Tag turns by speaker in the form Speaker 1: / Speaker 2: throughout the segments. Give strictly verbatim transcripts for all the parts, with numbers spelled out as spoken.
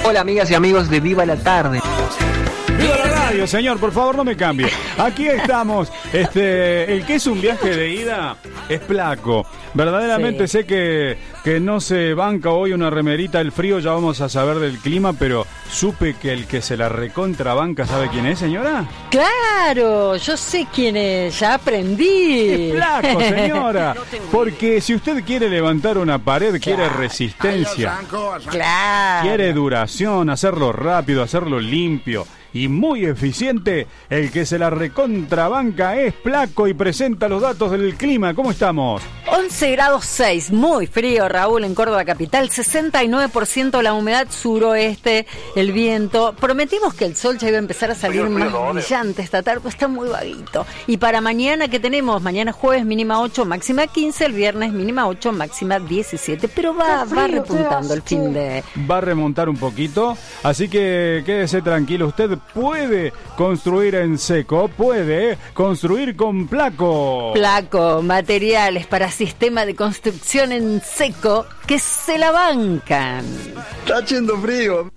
Speaker 1: Hola amigas y amigos de Viva la Tarde.
Speaker 2: ¡Viva la radio, señor! Por favor, no me cambie. Aquí estamos. Este, el que es un viaje de ida es Placo. Verdaderamente sí. Sé que, que no se banca hoy una remerita el frío, ya vamos a saber del clima, pero supe que el que se la recontrabanca, ¿sabe quién es, señora?
Speaker 3: Claro, yo sé quién es, ya aprendí.
Speaker 2: Es Placo, señora. Porque si usted quiere levantar una pared, claro, quiere resistencia,
Speaker 3: claro,
Speaker 2: quiere duración, hacerlo rápido, hacerlo limpio y muy eficiente, el que se la recontrabanca es Placo y presenta los datos del clima. ¿Cómo estamos?
Speaker 3: once grados seis, muy frío, Raúl, en Córdoba capital, sesenta y nueve por ciento la humedad suroeste, el viento. Prometimos que el sol ya iba a empezar a salir más brillante esta tarde, pues está muy vaguito. Y para mañana, ¿qué tenemos? Mañana jueves mínima ocho, máxima quince, el viernes mínima ocho, máxima diecisiete, pero va, va repuntando el fin de...
Speaker 2: Va a remontar un poquito, así que quédese tranquilo, usted puede construir en seco, puede construir con Placo.
Speaker 3: Placo, materiales para sistema de construcción en seco que se la bancan.
Speaker 4: Está haciendo frío.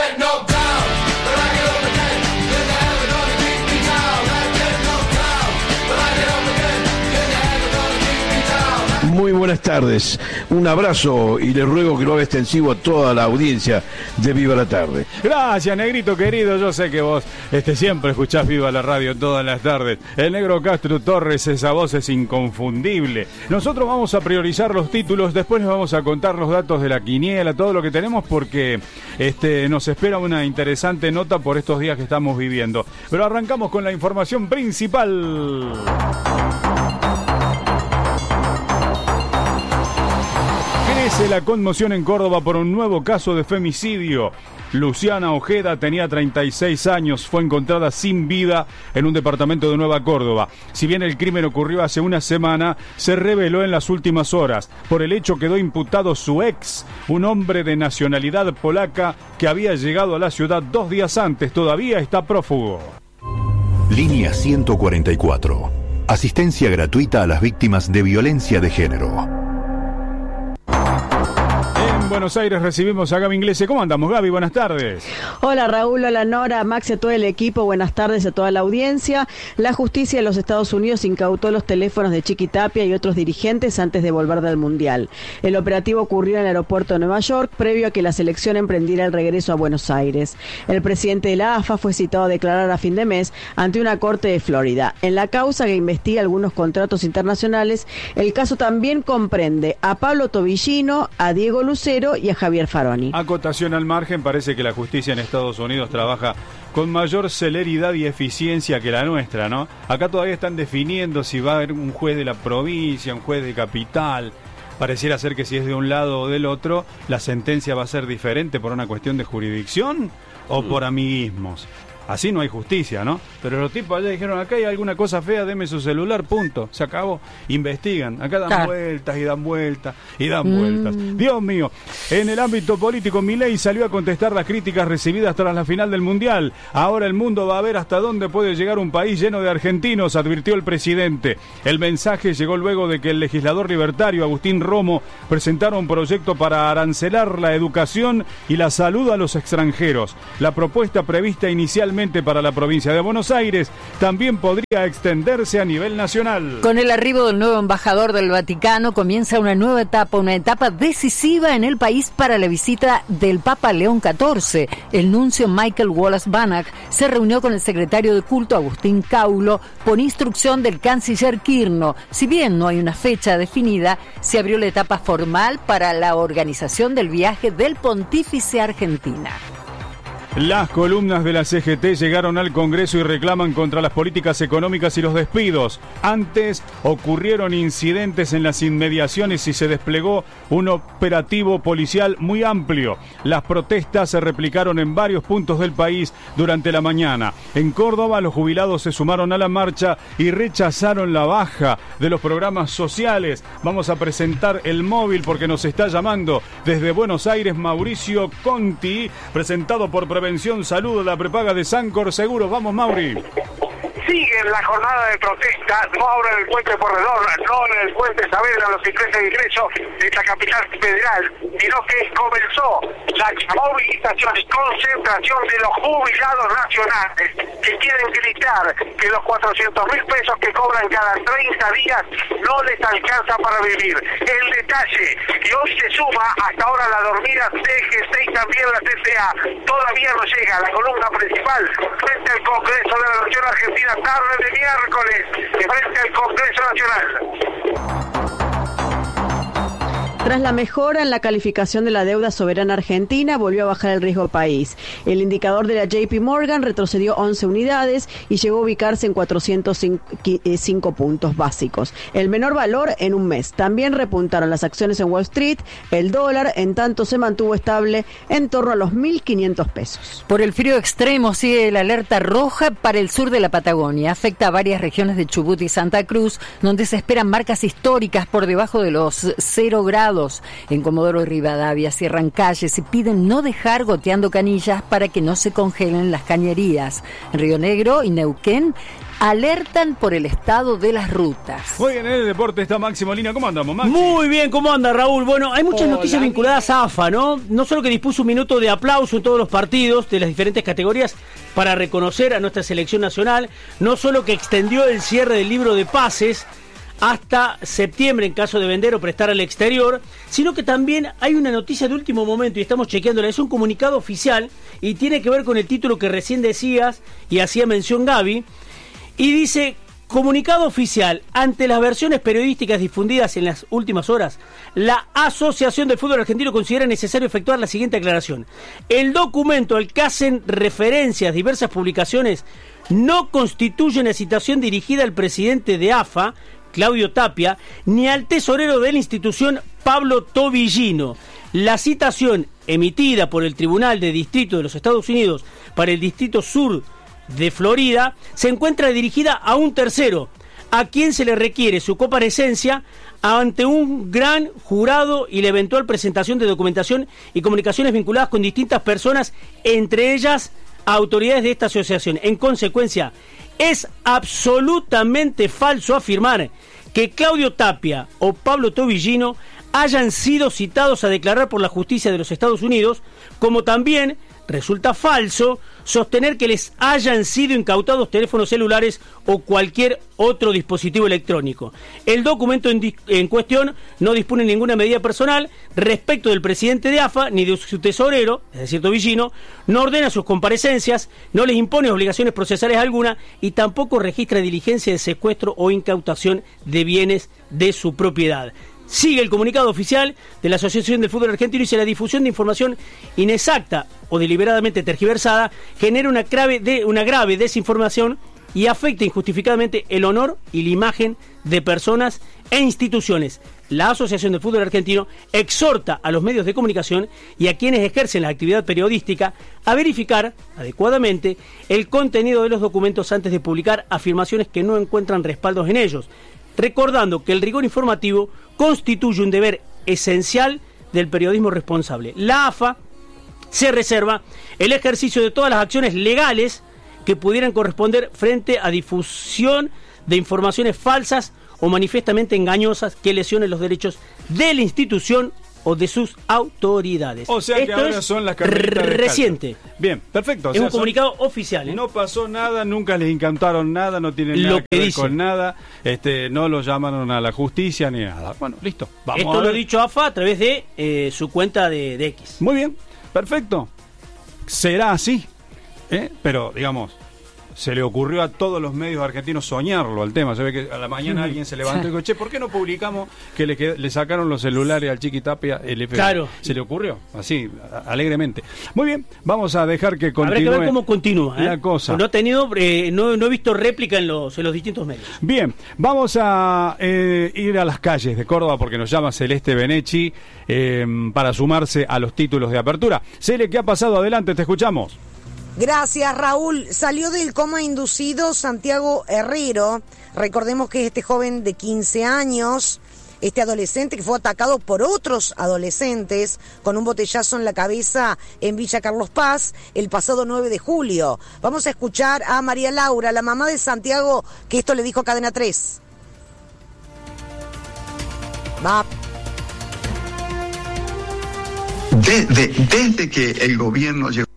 Speaker 4: Muy buenas tardes, un abrazo y le ruego que lo haga extensivo a toda la audiencia de Viva la Tarde.
Speaker 2: Gracias, negrito querido, yo sé que vos este, siempre escuchás Viva la Radio todas las tardes. El negro Castro Torres, esa voz es inconfundible. Nosotros vamos a priorizar los títulos, después les vamos a contar los datos de la quiniela, todo lo que tenemos, porque este, nos espera una interesante nota por estos días que estamos viviendo. Pero arrancamos con la información principal. Crece la conmoción en Córdoba por un nuevo caso de femicidio. Luciana Ojeda tenía treinta y seis años, fue encontrada sin vida en un departamento de Nueva Córdoba. Si bien el crimen ocurrió hace una semana, se reveló en las últimas horas. Por el hecho quedó imputado su ex, un hombre de nacionalidad polaca que había llegado a la ciudad dos días antes, todavía está prófugo.
Speaker 5: Línea ciento cuarenta y cuatro. Asistencia gratuita a las víctimas de violencia de género.
Speaker 2: En Buenos Aires recibimos a Gaby Inglese. ¿Cómo andamos, Gaby? Buenas tardes.
Speaker 6: Hola, Raúl, hola, Nora, Max y a todo el equipo. Buenas tardes a toda la audiencia. La justicia de los Estados Unidos incautó los teléfonos de Chiqui Tapia y otros dirigentes antes de volver del Mundial. El operativo ocurrió en el aeropuerto de Nueva York, previo a que la selección emprendiera el regreso a Buenos Aires. El presidente de la A F A fue citado a declarar a fin de mes ante una corte de Florida. En la causa que investiga algunos contratos internacionales, el caso también comprende a Pablo Tobillino, a Diego Lucero y a Javier Faroni.
Speaker 2: Acotación al margen, parece que la justicia en Estados Unidos trabaja con mayor celeridad y eficiencia que la nuestra, ¿no? Acá todavía están definiendo si va a haber un juez de la provincia, un juez de capital. Pareciera ser que si es de un lado o del otro, la sentencia va a ser diferente por una cuestión de jurisdicción o por amiguismos. Así no hay justicia, ¿no? Pero los tipos allá dijeron, acá hay alguna cosa fea, deme su celular, punto, se acabó. Investigan, acá dan claro. vueltas y dan vueltas y dan mm. vueltas. Dios mío, en el ámbito político, Milei salió a contestar las críticas recibidas tras la final del Mundial. Ahora el mundo va a ver hasta dónde puede llegar un país lleno de argentinos, advirtió el presidente. El mensaje llegó luego de que el legislador libertario Agustín Romo presentara un proyecto para arancelar la educación y la salud a los extranjeros. La propuesta prevista inicialmente para la provincia de Buenos Aires también podría extenderse a nivel nacional.
Speaker 3: Con el arribo del nuevo embajador del Vaticano comienza una nueva etapa, una etapa decisiva en el país para la visita del Papa León catorce. El nuncio Michael Wallace Banach se reunió con el secretario de culto Agustín Caulo por instrucción del canciller Quirno. Si bien no hay una fecha definida, se abrió la etapa formal para la organización del viaje del pontífice a Argentina.
Speaker 2: Las columnas de la C G T llegaron al Congreso y reclaman contra las políticas económicas y los despidos. Antes ocurrieron incidentes en las inmediaciones y se desplegó un operativo policial muy amplio. Las protestas se replicaron en varios puntos del país durante la mañana. En Córdoba, los jubilados se sumaron a la marcha y rechazaron la baja de los programas sociales. Vamos a presentar el móvil porque nos está llamando desde Buenos Aires Mauricio Conti, presentado por Prevención Salud, la prepaga de Sancor Seguros. Vamos, Mauri.
Speaker 7: Sigue la jornada de protesta, no ahora en el puente Corredor, no en el puente Saavedra, los ingresos de ingreso de esta capital federal, sino que comenzó la la movilización y concentración de los jubilados nacionales que quieren gritar que los cuatrocientos mil pesos que cobran cada treinta días no les alcanza para vivir. El detalle que hoy se suma hasta ahora la dormida C G C y también la C C A todavía no llega a la columna principal frente al Congreso de la Nación Argentina, tarde de miércoles, frente al Congreso Nacional.
Speaker 6: Tras la mejora en la calificación de la deuda soberana argentina, volvió a bajar el riesgo país. El indicador de la J P Morgan retrocedió once unidades y llegó a ubicarse en cuatrocientos cinco puntos básicos, el menor valor en un mes. También repuntaron las acciones en Wall Street. El dólar, en tanto, se mantuvo estable en torno a los mil quinientos pesos.
Speaker 3: Por el frío extremo sigue la alerta roja para el sur de la Patagonia. Afecta a varias regiones de Chubut y Santa Cruz, donde se esperan marcas históricas por debajo de los cero grados. En Comodoro Rivadavia cierran calles y piden no dejar goteando canillas para que no se congelen las cañerías. En Río Negro y Neuquén alertan por el estado de las rutas.
Speaker 2: Muy bien, en el deporte está Maxi Molina. ¿Cómo andamos, Maxi?
Speaker 8: Muy bien, ¿cómo anda, Raúl? Bueno, hay muchas
Speaker 2: Hola,
Speaker 8: noticias vinculadas a A F A, ¿no? No solo que dispuso un minuto de aplauso en todos los partidos de las diferentes categorías para reconocer a nuestra selección nacional, no solo que extendió el cierre del libro de pases hasta septiembre en caso de vender o prestar al exterior, sino que también hay una noticia de último momento y estamos chequeándola. Es un comunicado oficial y tiene que ver con el título que recién decías y hacía mención Gaby, y dice: comunicado oficial, ante las versiones periodísticas difundidas en las últimas horas, la Asociación del Fútbol Argentino considera necesario efectuar la siguiente aclaración. El documento al que hacen referencias diversas publicaciones no constituye una citación dirigida al presidente de A F A, Claudio Tapia, ni al tesorero de la institución, Pablo Tobillino. La citación emitida por el Tribunal de Distrito de los Estados Unidos para el Distrito Sur de Florida se encuentra dirigida a un tercero, a quien se le requiere su comparecencia ante un gran jurado y la eventual presentación de documentación y comunicaciones vinculadas con distintas personas, entre ellas autoridades de esta asociación. En consecuencia, es absolutamente falso afirmar que Claudio Tapia o Pablo Tobillino hayan sido citados a declarar por la justicia de los Estados Unidos, como también resulta falso sostener que les hayan sido incautados teléfonos celulares o cualquier otro dispositivo electrónico. El documento en, en cuestión no dispone ninguna medida personal respecto del presidente de A F A ni de su tesorero, es decir, Tobillino, no ordena sus comparecencias, no les impone obligaciones procesales alguna y tampoco registra diligencia de secuestro o incautación de bienes de su propiedad. Sigue el comunicado oficial de la Asociación del Fútbol Argentino y dice: la difusión de información inexacta o deliberadamente tergiversada genera una grave, de, una grave desinformación y afecta injustificadamente el honor y la imagen de personas e instituciones. La Asociación del Fútbol Argentino exhorta a los medios de comunicación y a quienes ejercen la actividad periodística a verificar adecuadamente el contenido de los documentos antes de publicar afirmaciones que no encuentran respaldos en ellos, recordando que el rigor informativo constituye un deber esencial del periodismo responsable. La A F A se reserva el ejercicio de todas las acciones legales que pudieran corresponder frente a difusión de informaciones falsas o manifiestamente engañosas que lesionen los derechos de la institución o de sus autoridades.
Speaker 2: O sea que
Speaker 8: Esto
Speaker 2: ahora
Speaker 8: es
Speaker 2: son las carreritas
Speaker 8: reciente.
Speaker 2: descalzas. Bien, perfecto. O
Speaker 8: Es
Speaker 2: sea,
Speaker 8: un comunicado
Speaker 2: son,
Speaker 8: oficial, ¿eh?
Speaker 2: No pasó nada, nunca les encantaron nada, no tienen
Speaker 8: Lo
Speaker 2: nada
Speaker 8: que
Speaker 2: que ver
Speaker 8: dice.
Speaker 2: con nada, este, no lo llamaron a la justicia ni nada. Bueno, listo. Vamos
Speaker 8: Esto
Speaker 2: a
Speaker 8: lo
Speaker 2: ver.
Speaker 8: ha dicho A F A a través de eh, su cuenta de, de X.
Speaker 2: Muy bien, perfecto. Será así, ¿eh? Pero digamos, se le ocurrió a todos los medios argentinos soñarlo al tema. Se ve que a la mañana alguien se levantó y dijo: che, ¿por qué no publicamos que le, qued- le sacaron los celulares al Chiqui Tapia el F B I?
Speaker 8: Claro.
Speaker 2: Se le ocurrió, así, a- alegremente. Muy bien, vamos a dejar que continúe.
Speaker 8: Habrá que ver cómo continúa, ¿eh?
Speaker 2: la cosa.
Speaker 8: No ha tenido, eh, no, no he visto réplica en los, en los distintos medios.
Speaker 2: Bien, vamos a eh, ir a las calles de Córdoba porque nos llama Celeste Benechi eh, para sumarse a los títulos de apertura. Cele, ¿qué ha pasado? Adelante, te escuchamos.
Speaker 9: Gracias, Raúl. Salió del coma inducido Santiago Herrero. Recordemos que es este joven de quince años, este adolescente que fue atacado por otros adolescentes con un botellazo en la cabeza en Villa Carlos Paz el pasado nueve de julio. Vamos a escuchar a María Laura, la mamá de Santiago, que esto le dijo a Cadena tres. Va.
Speaker 10: desde, desde que el gobierno llegó.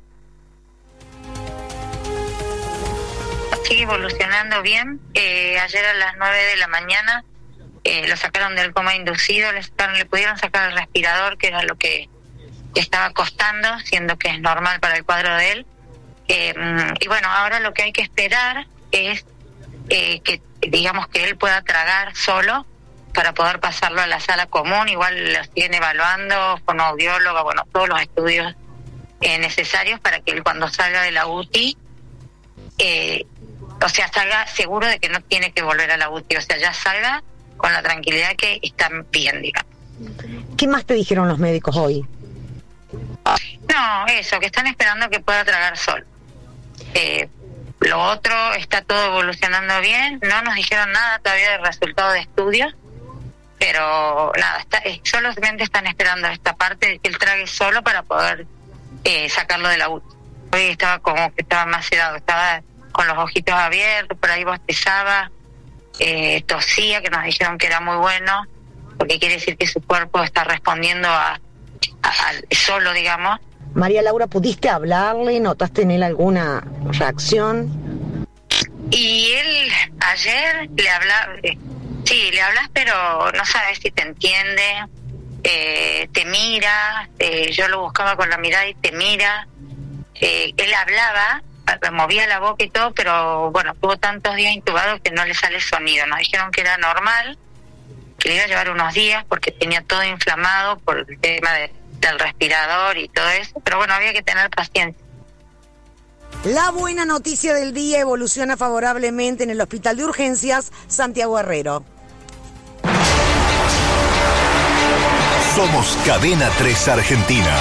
Speaker 11: Sigue evolucionando bien. Eh, ayer a las nueve de la mañana eh, lo sacaron del coma inducido, le, sacaron, le pudieron sacar el respirador, que era lo que, que estaba costando, siendo que es normal para el cuadro de él. Eh, y bueno, ahora lo que hay que esperar es eh, que, digamos, que él pueda tragar solo para poder pasarlo a la sala común. Igual lo siguen evaluando, fonoaudióloga, bueno, todos los estudios eh, necesarios para que él, cuando salga de la U T I, eh, o sea, salga seguro de que no tiene que volver a la U T I, o sea, ya salga con la tranquilidad que están bien, digamos.
Speaker 9: ¿Qué más te dijeron los médicos hoy?
Speaker 11: No, eso, que están esperando que pueda tragar solo. Eh, lo otro, está todo evolucionando bien, no nos dijeron nada todavía del resultado de estudios, pero nada, está, eh, solamente están esperando esta parte de que él trague solo para poder eh, sacarlo de la U T I. Hoy estaba como que estaba más sedado, estaba con los ojitos abiertos, por ahí bostezaba, eh, tosía, que nos dijeron que era muy bueno, porque quiere decir que su cuerpo está respondiendo a, a, a solo, digamos.
Speaker 9: María Laura, ¿pudiste hablarle? ¿Notaste en él alguna reacción?
Speaker 11: Y él ayer le hablaba, eh, sí, le hablas, pero no sabes si te entiende, eh, te mira, eh, yo lo buscaba con la mirada y te mira, eh, él hablaba, movía la boca y todo, pero bueno, tuvo tantos días intubado que no le sale sonido. Nos dijeron que era normal, que le iba a llevar unos días porque tenía todo inflamado por el tema de, del respirador y todo eso, pero bueno, había que tener paciencia.
Speaker 9: La buena noticia del día: evoluciona favorablemente en el Hospital de Urgencias Santiago Herrero.
Speaker 5: Somos Cadena tres Argentina.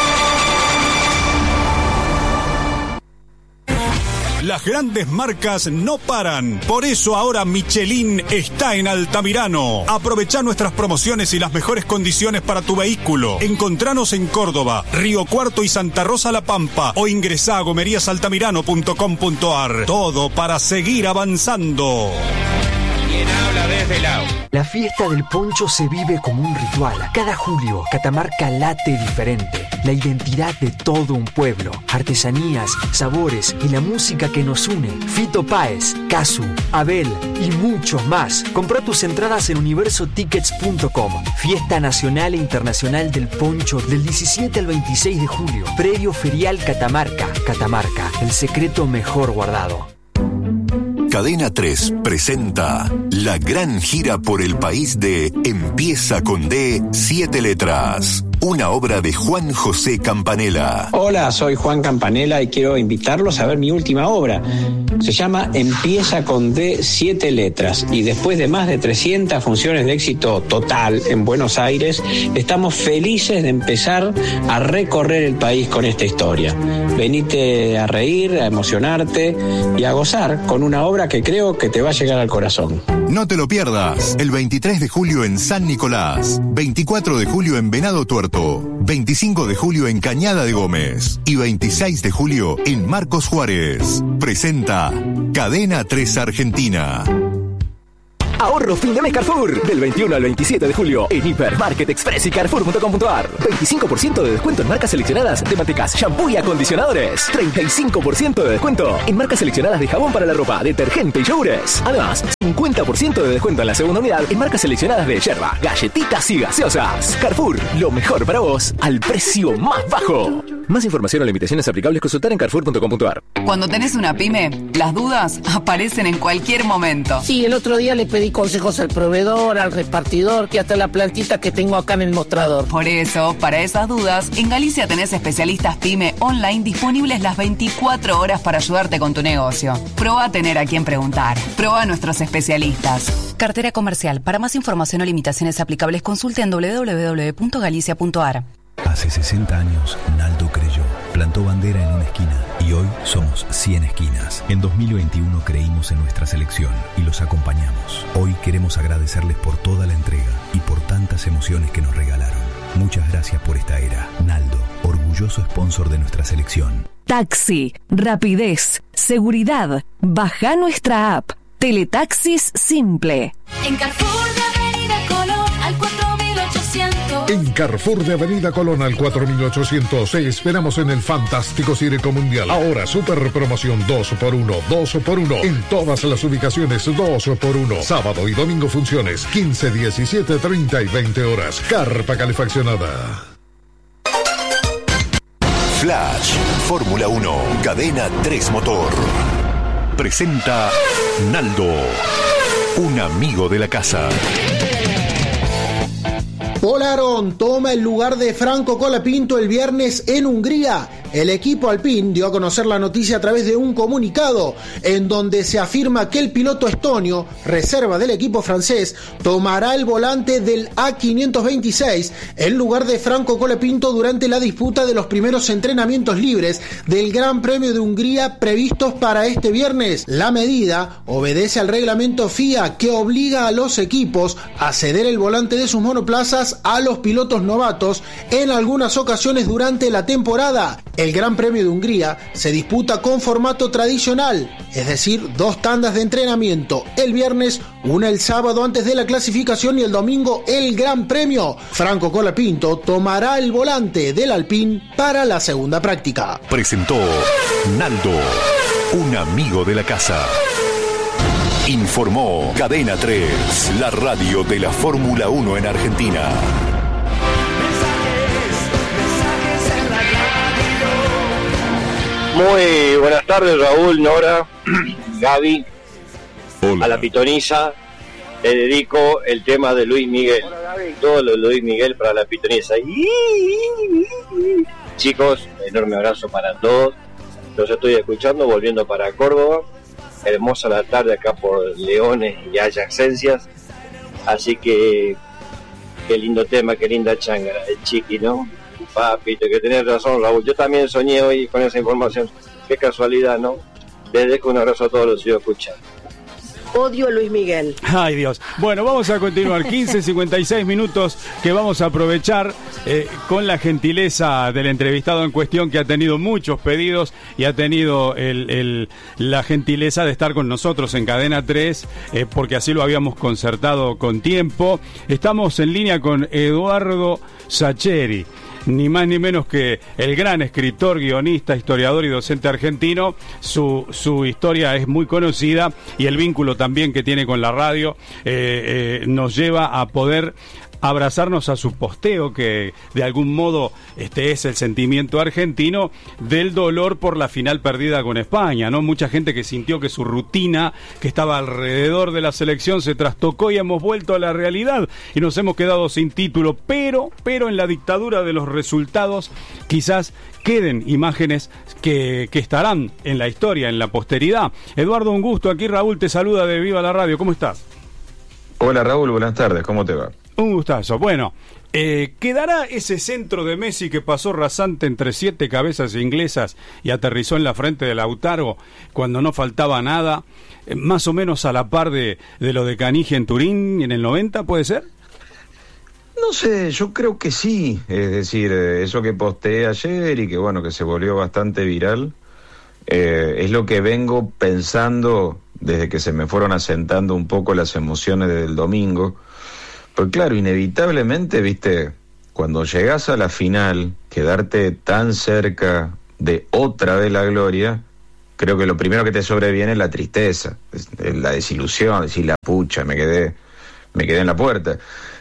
Speaker 12: Las grandes marcas no paran. Por eso ahora Michelin está en Altamirano. Aprovechá nuestras promociones y las mejores condiciones para tu vehículo. Encontranos en Córdoba, Río Cuarto y Santa Rosa La Pampa. O ingresá a gomerías altamirano punto com punto ar. Todo para seguir avanzando.
Speaker 13: ¿Quién habla desde el auto?
Speaker 1: La fiesta del poncho se vive como un ritual. Cada julio, Catamarca late diferente. La identidad de todo un pueblo. Artesanías, sabores y la música que nos une. Fito Páez, Casu, Abel y muchos más. Comprá tus entradas en universo tickets punto com. Fiesta nacional e internacional del poncho del diecisiete al veintiséis de julio. Previo ferial Catamarca. Catamarca, el secreto mejor guardado.
Speaker 5: Cadena tres presenta la gran gira por el país de Empieza con D, siete letras. Una obra de Juan José Campanella.
Speaker 14: Hola, soy Juan Campanella y quiero invitarlos a ver mi última obra. Se llama Empieza con D, siete letras. Y después de más de trescientas funciones de éxito total en Buenos Aires, estamos felices de empezar a recorrer el país con esta historia. Venite a reír, a emocionarte y a gozar con una obra que creo que te va a llegar al corazón.
Speaker 5: No te lo pierdas. El veintitrés de julio en San Nicolás, veinticuatro de julio en Venado Tuerto, veinticinco de julio en Cañada de Gómez y veintiséis de julio en Marcos Juárez. Presenta Cadena tres Argentina.
Speaker 15: Ahorro fin de mes Carrefour. Del veintiuno al veintisiete de julio en Hipermarket Express y Carrefour punto com punto ar. veinticinco por ciento de descuento en marcas seleccionadas de mantecas, shampoo y acondicionadores. treinta y cinco por ciento de descuento en marcas seleccionadas de jabón para la ropa, detergente y yogures. Además, cincuenta por ciento de descuento en la segunda unidad en marcas seleccionadas de yerba, galletitas y gaseosas. Carrefour, lo mejor para vos al precio más bajo. Más información o limitaciones aplicables consultar en carrefour punto com punto ar.
Speaker 16: Cuando tenés una pyme, las dudas aparecen en cualquier momento.
Speaker 17: Sí, el otro día le pedí consejos al proveedor, al repartidor, que hasta la plantita que tengo acá en el mostrador.
Speaker 16: Por eso, para esas dudas, en Galicia tenés especialistas pyme online disponibles las veinticuatro horas para ayudarte con tu negocio. Probá a tener a quien preguntar. Probá a nuestros especialistas. Cartera comercial. Para más información o limitaciones aplicables, consulte en doble u doble u doble u punto galicia punto ar.
Speaker 18: Hace sesenta años, Naldo creyó, plantó bandera en una esquina y hoy somos cien esquinas. En dos mil veintiuno creímos en nuestra selección y los acompañamos. Hoy queremos agradecerles por toda la entrega y por tantas emociones que nos regalaron. Muchas gracias por esta era. Naldo, orgulloso sponsor de nuestra selección.
Speaker 19: Taxi, rapidez, seguridad. Baja nuestra app. Teletaxis Simple.
Speaker 20: En Carrefour de Avenida Colón al cuatro mil ochocientos. En Carrefour de Avenida Colón al cuatro mil ochocientos, te esperamos en el fantástico Circo Mundial. Ahora super promoción dos por uno, dos por uno. En todas las ubicaciones dos por uno. Sábado y domingo funciones quince, diecisiete, treinta y veinte horas. Carpa calefaccionada.
Speaker 5: Flash, Fórmula uno, Cadena tres Motor. Presenta Naldo, un amigo de la casa.
Speaker 21: Polaron toma el lugar de Franco Colapinto el viernes en Hungría. El equipo Alpine dio a conocer la noticia a través de un comunicado en donde se afirma que el piloto estonio, reserva del equipo francés, tomará el volante del A quinientos veintiséis en lugar de Franco Colapinto durante la disputa de los primeros entrenamientos libres del Gran Premio de Hungría previstos para este viernes. La medida obedece al reglamento F I A que obliga a los equipos a ceder el volante de sus monoplazas a los pilotos novatos en algunas ocasiones durante la temporada. El Gran Premio de Hungría se disputa con formato tradicional, es decir, dos tandas de entrenamiento, el viernes, una el sábado antes de la clasificación y el domingo el Gran Premio. Franco Colapinto tomará el volante del Alpine para la segunda práctica.
Speaker 5: Presentó Naldo, un amigo de la casa. Informó Cadena tres, la radio de la Fórmula uno en Argentina.
Speaker 22: Muy buenas tardes, Raúl, Nora, Gaby. Hola. A la pitoniza le dedico el tema de Luis Miguel. Todo lo de Luis Miguel para la pitoniza. Chicos, enorme abrazo para todos. Los estoy escuchando, volviendo para Córdoba. Hermosa la tarde acá por Leones y Ayaxencias. Así que qué lindo tema, qué linda changa, el chiqui, ¿no? Papito, que tenés razón, Raúl. Yo también soñé hoy con esa información. Qué casualidad, ¿no? Les dejo un abrazo a todos los que yo escuchan.
Speaker 6: Odio a Luis Miguel.
Speaker 2: Ay, Dios. Bueno, vamos a continuar. quince cincuenta y seis minutos que vamos a aprovechar eh, con la gentileza del entrevistado en cuestión, que ha tenido muchos pedidos y ha tenido el, el, la gentileza de estar con nosotros en Cadena tres, eh, porque así lo habíamos concertado con tiempo. Estamos en línea con Eduardo Sacheri, ni más ni menos que el gran escritor, guionista, historiador y docente argentino. Su, su historia es muy conocida y el vínculo también que tiene con la radio eh, eh, nos lleva a poder abrazarnos a su posteo, que de algún modo este es el sentimiento argentino del dolor por la final perdida con España, ¿no? Mucha gente que sintió que su rutina que estaba alrededor de la selección se trastocó y hemos vuelto a la realidad y nos hemos quedado sin título, pero, pero en la dictadura de los resultados quizás queden imágenes que, que estarán en la historia, en la posteridad. Eduardo, un gusto, aquí Raúl te saluda de Viva la Radio, ¿cómo estás?
Speaker 23: Hola Raúl, buenas tardes, ¿cómo te va?
Speaker 2: Un gustazo. Bueno, eh, ¿quedará ese centro de Messi que pasó rasante entre siete cabezas inglesas y aterrizó en la frente de Lautaro cuando no faltaba nada, eh, más o menos a la par de, de lo de Canigia en Turín en el noventa, puede ser?
Speaker 23: No sé, yo creo que sí. Es decir, eh, eso que posteé ayer y que bueno, que se volvió bastante viral, eh, es lo que vengo pensando desde que se me fueron asentando un poco las emociones del domingo. Pues claro, inevitablemente, viste, cuando llegás a la final, quedarte tan cerca de otra vez la gloria, creo que lo primero que te sobreviene es la tristeza, es la desilusión, decir, la pucha, me quedé, me quedé en la puerta.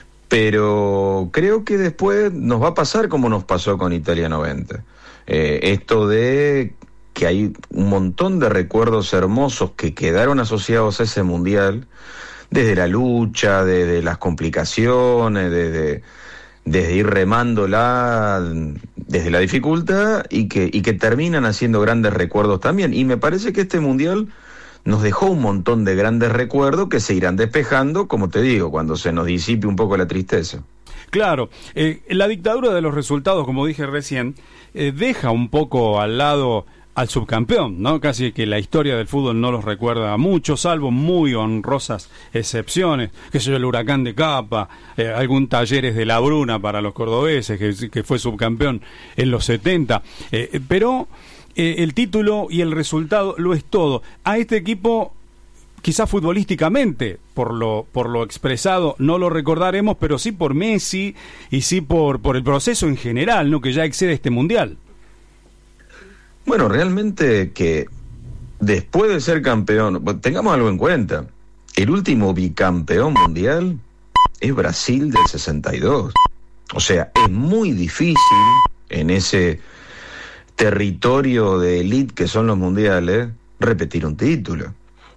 Speaker 23: Pero creo que después nos va a pasar como nos pasó con Italia noventa. Eh, esto de que hay un montón de recuerdos hermosos que quedaron asociados a ese mundial, desde la lucha, desde las complicaciones, desde, desde ir remándola, desde la dificultad, y que, y que terminan haciendo grandes recuerdos también. Y me parece que este mundial nos dejó un montón de grandes recuerdos que se irán despejando, como te digo, cuando se nos disipe un poco la tristeza.
Speaker 2: Claro, eh, la dictadura de los resultados, como dije recién, eh, deja un poco al lado al subcampeón, ¿no? Casi que la historia del fútbol no los recuerda mucho, salvo muy honrosas excepciones, que sé yo, el Huracán de Capa, eh, algún Talleres de la Bruna para los cordobeses, que, que fue subcampeón en los setenta, eh, pero eh, el título y el resultado lo es todo. A este equipo quizás futbolísticamente, por lo por lo expresado, no lo recordaremos, pero sí por Messi y sí por, por el proceso en general, ¿no? Que ya excede este Mundial.
Speaker 23: Bueno, realmente que después de ser campeón, tengamos algo en cuenta, el último bicampeón mundial es Brasil del sesenta y dos. O sea, es muy difícil en ese territorio de élite que son los mundiales repetir un título.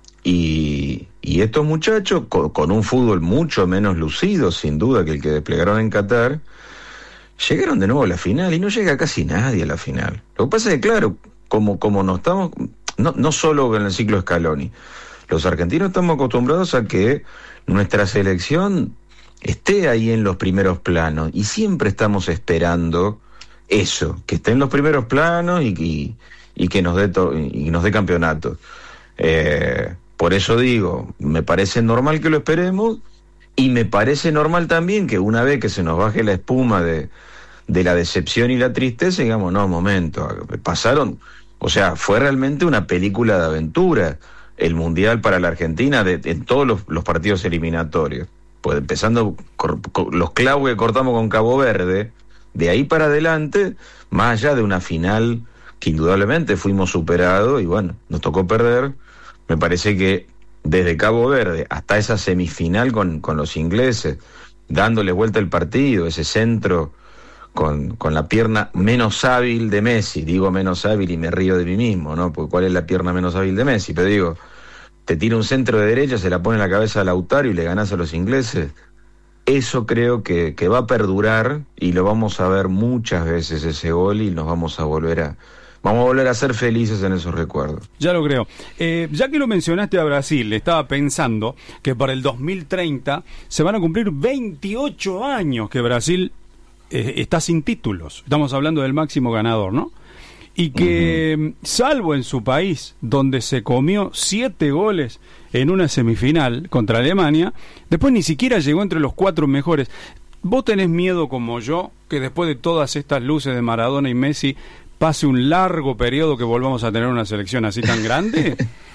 Speaker 23: Y, y estos muchachos, con, con un fútbol mucho menos lucido, sin duda, que el que desplegaron en Qatar, llegaron de nuevo a la final y no llega casi nadie a la final. Lo que pasa es que, claro, como, como no estamos, no, no solo en el ciclo Scaloni, los argentinos estamos acostumbrados a que nuestra selección esté ahí en los primeros planos y siempre estamos esperando eso, que esté en los primeros planos y, y, y que nos dé to, y nos dé campeonatos. Eh, por eso digo, me parece normal que lo esperemos y me parece normal también que una vez que se nos baje la espuma de, de la decepción y la tristeza, digamos, no, momento, pasaron, o sea, fue realmente una película de aventura el Mundial para la Argentina de, en todos los, los partidos eliminatorios. Pues empezando con, con los clavos que cortamos con Cabo Verde, de ahí para adelante, más allá de una final que indudablemente fuimos superados y bueno, nos tocó perder, me parece que desde Cabo Verde hasta esa semifinal con, con los ingleses, dándole vuelta el partido, ese centro con, con la pierna menos hábil de Messi, digo menos hábil y me río de mí mismo, ¿no? Porque ¿cuál es la pierna menos hábil de Messi? Pero digo, te tira un centro de derecha, se la pone en la cabeza a Lautaro y le ganás a los ingleses. Eso creo que, que va a perdurar y lo vamos a ver muchas veces ese gol y nos vamos a volver a vamos a volver a ser felices en esos recuerdos.
Speaker 2: Ya lo creo. Eh, ya que lo mencionaste a Brasil, estaba pensando que para el dos mil treinta se van a cumplir veintiocho años que Brasil eh, está sin títulos. Estamos hablando del máximo ganador, ¿no? Y que, uh-huh. salvo en su país, donde se comió siete goles en una semifinal contra Alemania, después ni siquiera llegó entre los cuatro mejores. ¿Vos tenés miedo, como yo, que después de todas estas luces de Maradona y Messi, pase un largo periodo que volvamos a tener una selección así tan grande?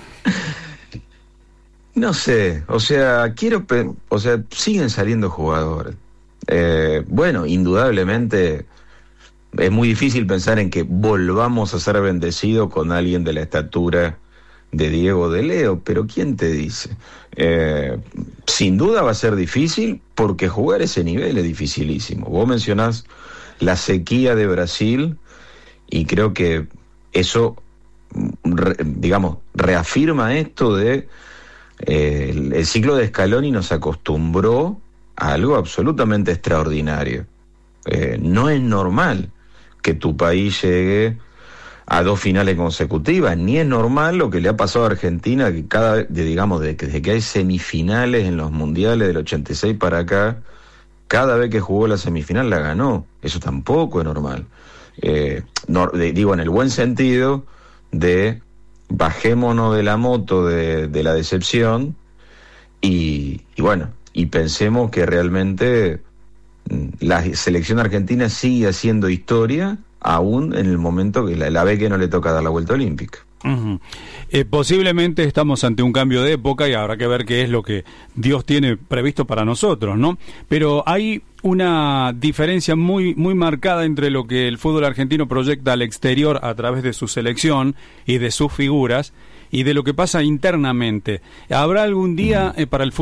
Speaker 23: No sé, o sea, quiero, pe- o sea, siguen saliendo jugadores. Eh, bueno, indudablemente es muy difícil pensar en que volvamos a ser bendecidos con alguien de la estatura de Diego de Leo, pero ¿quién te dice? Eh, sin duda va a ser difícil porque jugar ese nivel es dificilísimo. Vos mencionás la sequía de Brasil y creo que eso, re, digamos, reafirma esto de eh, el, el ciclo de Scaloni nos acostumbró a algo absolutamente extraordinario. Eh, no es normal que tu país llegue a dos finales consecutivas, ni es normal lo que le ha pasado a Argentina, que cada vez, de, digamos, de, desde que hay semifinales en los mundiales del ochenta y seis para acá, cada vez que jugó la semifinal la ganó. Eso tampoco es normal. Eh, no, de, digo, en el buen sentido de bajémonos de la moto de, de la decepción y, y bueno, y pensemos que realmente la selección argentina sigue haciendo historia aún en el momento que la, la ve que no le toca dar la vuelta olímpica.
Speaker 2: Uh-huh. Eh, posiblemente estamos ante un cambio de época y habrá que ver qué es lo que Dios tiene previsto para nosotros, ¿no? Pero hay una diferencia muy muy marcada entre lo que el fútbol argentino proyecta al exterior a través de su selección y de sus figuras y de lo que pasa internamente. ¿Habrá algún día uh-huh. eh, para el fútbol